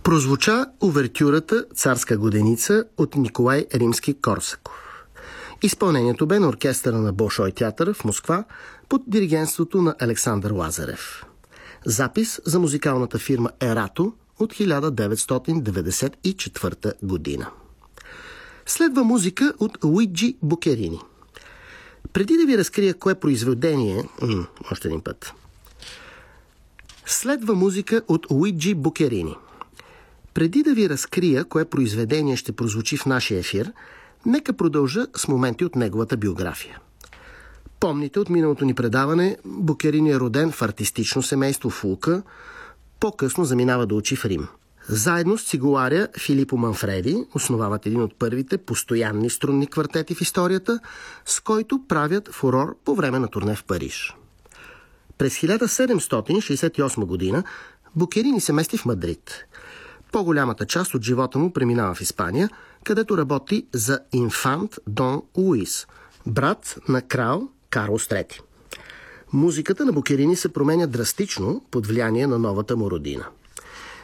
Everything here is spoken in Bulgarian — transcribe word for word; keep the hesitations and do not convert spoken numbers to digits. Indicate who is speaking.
Speaker 1: Прозвуча увертюрата «Царска годеница» от Николай Римски-Корсаков. Изпълнението бе на оркестъра на Болшой театър в Москва под диригентството на Александър Лазарев. Запис за музикалната фирма Ерато от хиляда деветстотин деветдесет и четвърта година. Следва музика от Луиджи Букерини. Преди да ви разкрия кое произведение... М, още един път. Следва музика от Луиджи Букерини. Преди да ви разкрия кое произведение ще прозвучи в нашия ефир, нека продължа с моменти от неговата биография. Помните от миналото ни предаване, Букерини е роден в артистично семейство в Лука, по-късно заминава да учи в Рим. Заедно с цигуларя Филипо Манфреди основават един от първите постоянни струнни квартети в историята, с който правят фурор по време на турне в Париж. През хиляда седемстотин шейсет и осма година Букерини се мести в Мадрид. По-голямата част от живота му преминава в Испания, където работи за инфант Дон Луис, брат на крал Карлос трети. Музиката на Букерини се променя драстично под влияние на новата му родина.